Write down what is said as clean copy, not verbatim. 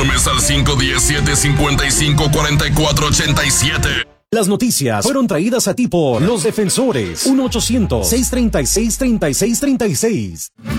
Informes al 517-755-4487. Las noticias fueron traídas a ti por Los Defensores. 1-800-636-3636.